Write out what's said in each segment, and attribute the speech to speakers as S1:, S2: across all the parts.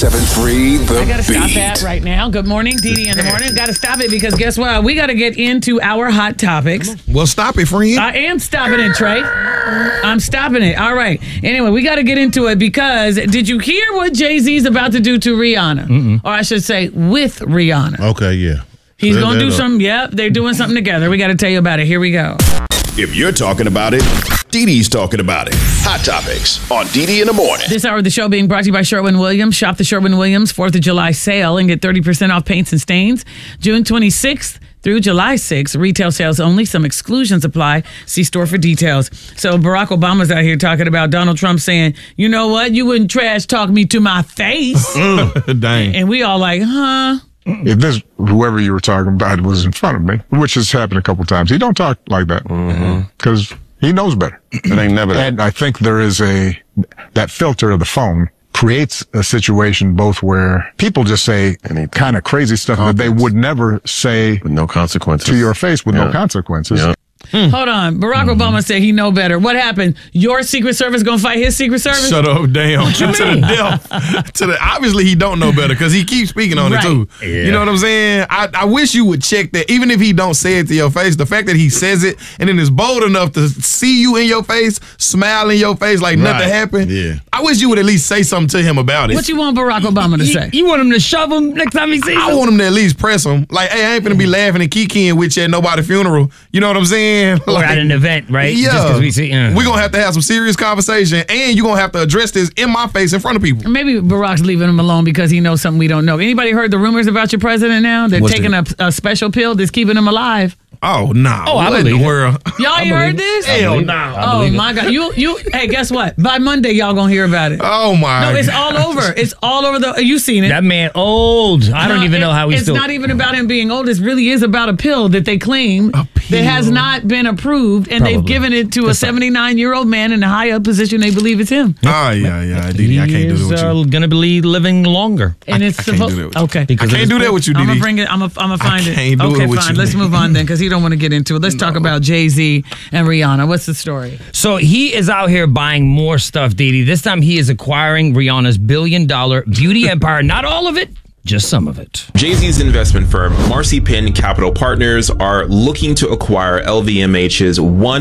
S1: 97.3 The
S2: I gotta stop
S1: Beat.
S2: that right now. Good morning, Dee in the morning. Gotta stop it because guess what? We gotta get into our hot topics.
S3: Well, stop it, friend.
S2: I am stopping it, Trey. I'm stopping it. All right. Anyway, we got to get into it because did you hear what Jay-Z's about to do to Rihanna? Or I should say with Rihanna.
S3: Okay, yeah.
S2: He's going to do something. Yep, they're doing something together. We got to tell you about it. Here we go.
S4: If you're talking about it, Dee Dee's talking about it. Hot Topics on Dee Dee in the morning.
S2: This hour of the show being brought to you by Sherwin-Williams. Shop the Sherwin-Williams 4th of July sale and get 30% off paints and stains. June 26th through July 6th. Retail sales only. Some exclusions apply. See store for details. So Barack Obama's out here talking about Donald Trump saying, you know what? You wouldn't trash talk me to my face.
S3: Dang.
S2: And we all like, huh?
S5: If this, whoever you were talking about was in front of me, which has happened a couple times, he don't talk like that because he knows better.
S6: It ain't never that.
S5: And I think there is that filter of the phone creates a situation both where people just say kind of crazy stuff that they would never say
S6: With no consequences.
S5: to your face with no consequences.
S6: Yeah.
S2: Hold on. Barack Obama said he know better. What happened? Your Secret Service gonna fight his Secret Service?
S3: Shut up, damn. To the death. Obviously, he don't know better because he keeps speaking on it, too.
S6: Yeah.
S3: You know what I'm saying? I wish you would check that. Even if he don't say it to your face, the fact that he says it and then is bold enough to see you in your face, smile in your face like nothing happened.
S6: Yeah.
S3: I wish you would at least say something to him about it.
S2: What you want Barack Obama to say?
S7: You want him to shove him next time he sees
S3: I
S7: him?
S3: want him to at least press him. Like, hey, I ain't finna be laughing and kikiing with you at nobody's funeral. You know what I'm saying?
S7: Or at an event, right?
S3: Yeah.
S7: Just 'cause we see.
S3: We're going to have some serious conversation, and you're going to have to address this in my face in front of people.
S2: Maybe Barack's leaving him alone because he knows something we don't know. Anybody heard the rumors about your president now? They're taking a special pill that's keeping him alive.
S3: Oh, no.
S7: Oh, I
S3: what in
S7: believe
S3: the
S7: it.
S3: world?
S2: Y'all ain't heard this?
S3: Hell no.
S2: Oh, my God. You. Hey, guess what? By Monday, y'all going to hear about it.
S3: Oh, my
S2: No, it's
S3: God.
S2: all over. It's all over. You seen it.
S7: That man old. I don't even know how he's
S2: It's
S7: still.
S2: not even about him being old. It really is about a pill that they claim that has not been approved, and they've given it to a 79-year-old man in a high up position. They believe it's him.
S3: Oh, yeah. Didi, I can't do that with you.
S7: Going to be living longer.
S2: And it's
S3: I can't do that with you.
S2: okay.
S7: Because
S3: I can't do that with you,
S2: I'm
S3: Didi.
S2: gonna bring it. I'm gonna find it.
S3: can't do
S2: Okay,
S3: it with
S2: fine.
S3: you,
S2: Let's
S3: Didi.
S2: move on then, because he don't want to get into it. Let's talk about Jay-Z and Rihanna. What's the story?
S7: So he is out here buying more stuff, Didi. This time he is acquiring Rihanna's billion-dollar beauty empire. Not all of it, just some of it.
S8: Jay-Z's investment firm, Marcy Penn Capital Partners, are looking to acquire LVMH's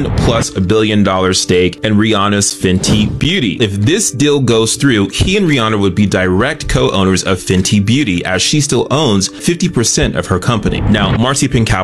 S8: $1+ billion stake in Rihanna's Fenty Beauty. If this deal goes through, he and Rihanna would be direct co-owners of Fenty Beauty, as she still owns 50% of her company. Now, Marcy Penn Capital